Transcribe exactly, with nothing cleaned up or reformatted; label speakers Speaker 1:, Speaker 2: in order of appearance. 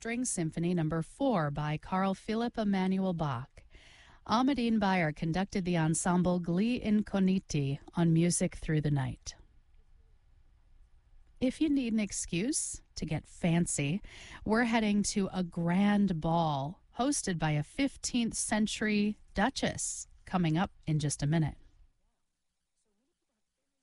Speaker 1: String Symphony Number four by Carl Philipp Emanuel Bach. Ahmadine Bayer conducted the ensemble Gli Incogniti on Music Through the Night. If you need an excuse to get fancy, we're heading to a grand ball hosted by a fifteenth century duchess coming up in just a minute.